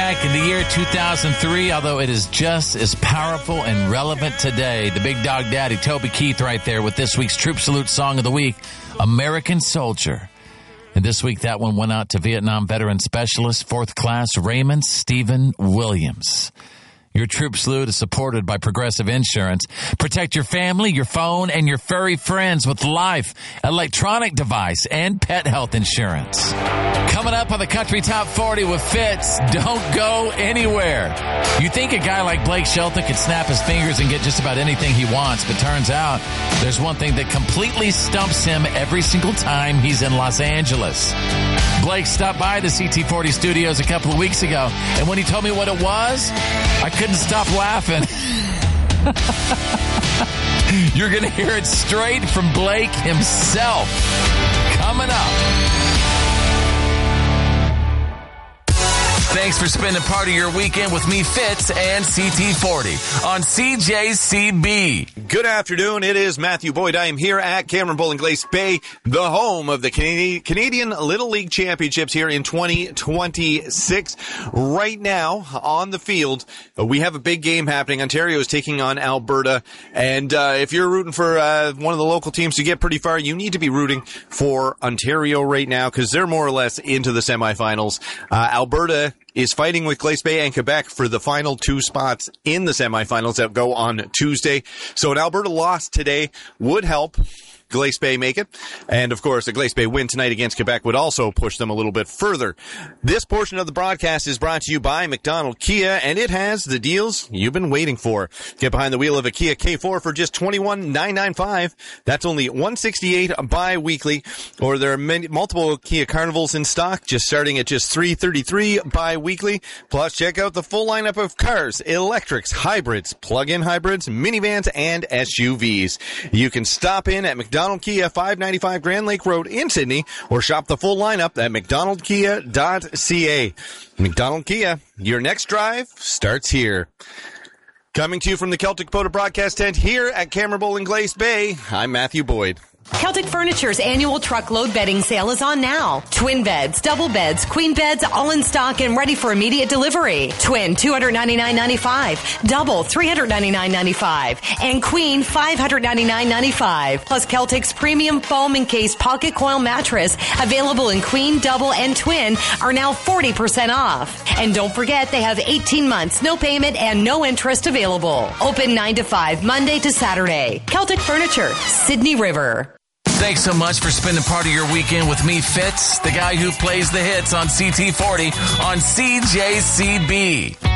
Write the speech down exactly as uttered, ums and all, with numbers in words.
back in the year two thousand three, although it is just as powerful and relevant today. The Big Dog Daddy, Toby Keith, right there with this week's Troop Salute Song of the Week, American Soldier. And this week, that one went out to Vietnam Veteran Specialist, fourth Class Raymond Stephen Williams. Your Troop Salute is supported by Progressive Insurance. Protect your family, your phone, and your furry friends with life, electronic device, and pet health insurance. Coming up on the Country Top forty with Fitz, don't go anywhere. You think a guy like Blake Shelton could snap his fingers and get just about anything he wants, but turns out there's one thing that completely stumps him every single time he's in Los Angeles. Blake stopped by the C T forty studios a couple of weeks ago, and when he told me what it was, I couldn't stop laughing. You're going to hear it straight from Blake himself. Coming up. Thanks for spending part of your weekend with me, Fitz, and C T forty on C J C B. Good afternoon. It is Matthew Boyd. I am here at Cameron Bowl in Glace Bay, the home of the Canadian Little League Championships here in twenty twenty-six. Right now, on the field, we have a big game happening. Ontario is taking on Alberta. And uh, if you're rooting for uh, one of the local teams to get pretty far, you need to be rooting for Ontario right now because they're more or less into the semifinals. Uh, Alberta is fighting with Glace Bay and Quebec for the final two spots in the semifinals that go on Tuesday. So an Alberta loss today would help Glace Bay make it. And, of course, a Glace Bay win tonight against Quebec would also push them a little bit further. This portion of the broadcast is brought to you by McDonald Kia, and it has the deals you've been waiting for. Get behind the wheel of a Kia K four for just twenty-one thousand nine hundred ninety-five dollars. That's only one hundred sixty-eight dollars bi-weekly. Or there are many, multiple Kia Carnivals in stock, just starting at just three hundred thirty-three dollars bi-weekly. Plus, check out the full lineup of cars, electrics, hybrids, plug-in hybrids, minivans, and S U Vs. You can stop in at McDonald's McDonald Kia, five ninety-five Grand Lake Road in Sydney, or shop the full lineup at mcdonald kia dot c a. McDonald Kia, your next drive starts here. Coming to you from the Celtic Dakota broadcast tent here at Cameron Bowl in Glace Bay, I'm Matthew Boyd. Celtic Furniture's annual truckload bedding sale is on now. Twin beds, double beds, queen beds, all in stock and ready for immediate delivery. Twin, two hundred ninety-nine ninety-five. Double, three hundred ninety-nine ninety-five. And queen, five hundred ninety-nine ninety-five. Plus Celtic's premium foam encased pocket coil mattress, available in queen, double, and twin, are now forty percent off. And don't forget, they have eighteen months, no payment, and no interest available. Open nine to five, Monday to Saturday. Celtic Furniture, Sydney River. Thanks so much for spending part of your weekend with me, Fitz, the guy who plays the hits on C T forty on C J C B.